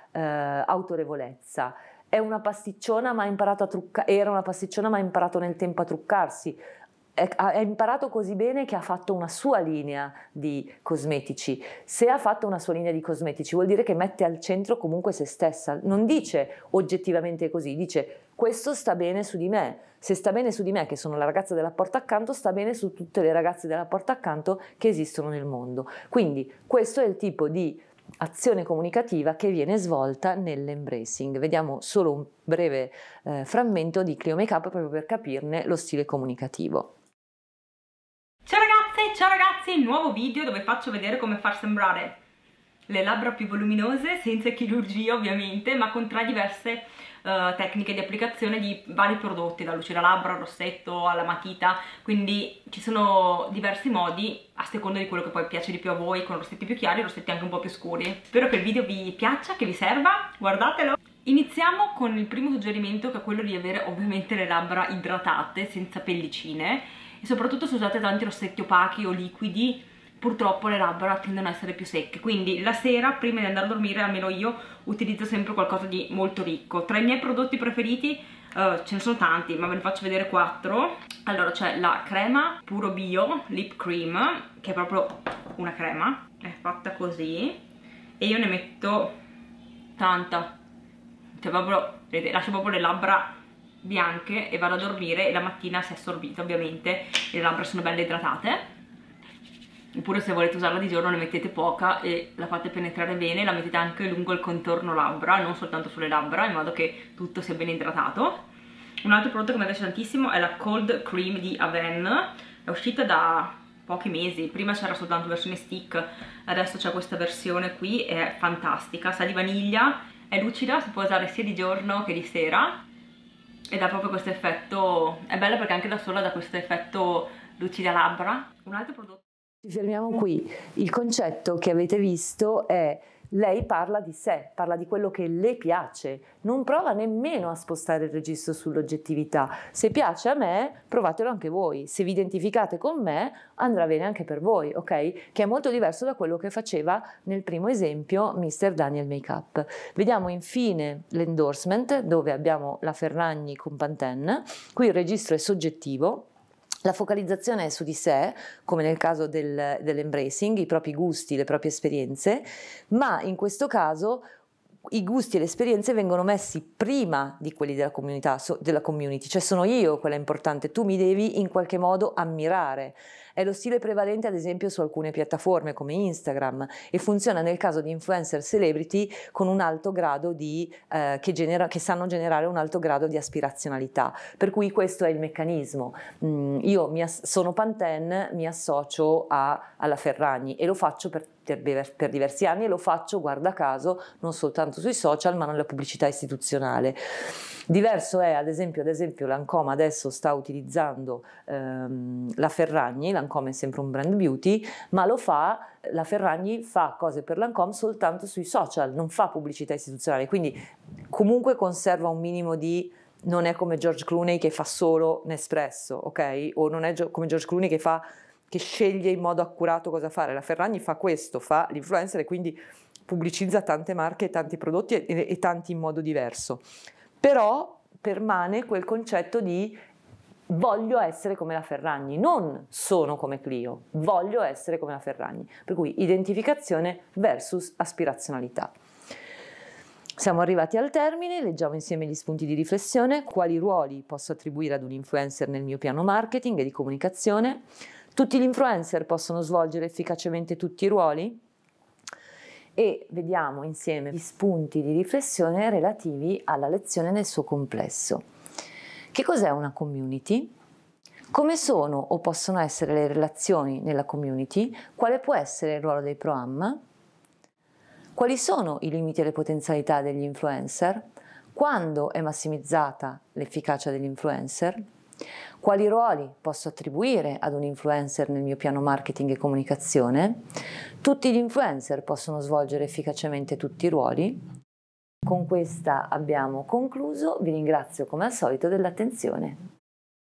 autorevolezza. È una pasticciona ma ha imparato a truccare, era una pasticciona ma ha imparato nel tempo a truccarsi. Ha imparato così bene che ha fatto una sua linea di cosmetici. Se ha fatto una sua linea di cosmetici vuol dire che mette al centro comunque se stessa, non dice oggettivamente così, dice questo sta bene su di me, se sta bene su di me che sono la ragazza della porta accanto, sta bene su tutte le ragazze della porta accanto che esistono nel mondo. Quindi questo è il tipo di azione comunicativa che viene svolta nell'embracing. Vediamo solo un breve frammento di Clio Makeup proprio per capirne lo stile comunicativo. Ciao ragazzi, nuovo video dove faccio vedere come far sembrare le labbra più voluminose, senza chirurgia ovviamente, ma con 3 diverse tecniche di applicazione di vari prodotti, da lucidalabbra al rossetto alla matita, quindi ci sono diversi modi a seconda di quello che poi piace di più a voi, con rossetti più chiari e rossetti anche un po' più scuri. Spero che il video vi piaccia, che vi serva, guardatelo! Iniziamo con il primo suggerimento, che è quello di avere ovviamente le labbra idratate, senza pellicine, e soprattutto se usate tanti rossetti opachi o liquidi purtroppo le labbra tendono a essere più secche, quindi la sera prima di andare a dormire almeno io utilizzo sempre qualcosa di molto ricco. Tra i miei prodotti preferiti ce ne sono tanti, ma ve ne faccio vedere 4. Allora c'è la crema Puro Bio Lip Cream, che è proprio una crema, è fatta così e io ne metto tanta, cioè proprio, vedete, lascio proprio le labbra bianche e vado a dormire e la mattina si è assorbita ovviamente e le labbra sono belle idratate. Oppure se volete usarla di giorno ne mettete poca e la fate penetrare bene, la mettete anche lungo il contorno labbra, non soltanto sulle labbra, in modo che tutto sia ben idratato. Un altro prodotto che mi piace tantissimo è la Cold Cream di Avène, è uscita da pochi mesi, prima c'era soltanto versione stick, adesso c'è questa versione qui, è fantastica, sa di vaniglia, è lucida, si può usare sia di giorno che di sera ed ha proprio questo effetto, è bella perché anche da sola dà questo effetto lucida labbra. Un altro prodotto. Ci fermiamo qui. Il concetto che avete visto è: lei parla di sé, parla di quello che le piace, non prova nemmeno a spostare il registro sull'oggettività. Se piace a me, provatelo anche voi. Se vi identificate con me, andrà bene anche per voi, ok? Che è molto diverso da quello che faceva nel primo esempio Mr. Daniel Makeup. Vediamo infine l'endorsement, dove abbiamo la Ferragni con Pantene. Qui il registro è soggettivo. La focalizzazione è su di sé, come nel caso dell'embracing, i propri gusti, le proprie esperienze, ma in questo caso i gusti e le esperienze vengono messi prima di quelli della comunità, della community, cioè sono io quella importante, tu mi devi in qualche modo ammirare. È lo stile prevalente ad esempio su alcune piattaforme come Instagram e funziona nel caso di influencer celebrity con un alto grado di, che sanno generare un alto grado di aspirazionalità, per cui questo è il meccanismo. Io sono Pantene, mi associo alla Ferragni e lo faccio per diversi anni e lo faccio, guarda caso, non soltanto sui social ma nella pubblicità istituzionale. Diverso è ad esempio Lancôme adesso sta utilizzando la Ferragni. Lancôme è sempre un brand beauty, ma la Ferragni fa cose per Lancôme soltanto sui social, non fa pubblicità istituzionale, quindi comunque conserva un minimo di... non è come George Clooney che fa solo Nespresso, ok? O non è come George Clooney che sceglie in modo accurato cosa fare. La Ferragni fa questo, fa l'influencer e quindi pubblicizza tante marche e tanti prodotti e tanti in modo diverso. Però permane quel concetto di voglio essere come la Ferragni, non sono come Clio, voglio essere come la Ferragni. Per cui identificazione versus aspirazionalità. Siamo arrivati al termine, leggiamo insieme gli spunti di riflessione. Quali ruoli posso attribuire ad un influencer nel mio piano marketing e di comunicazione? Tutti gli influencer possono svolgere efficacemente tutti i ruoli? E vediamo insieme gli spunti di riflessione relativi alla lezione nel suo complesso. Che cos'è una community? Come sono o possono essere le relazioni nella community? Quale può essere il ruolo dei pro-am? Quali sono i limiti e le potenzialità degli influencer? Quando è massimizzata l'efficacia degli influencer? Quali ruoli posso attribuire ad un influencer nel mio piano marketing e comunicazione? Tutti gli influencer possono svolgere efficacemente tutti i ruoli? Con questa abbiamo concluso, vi ringrazio come al solito dell'attenzione.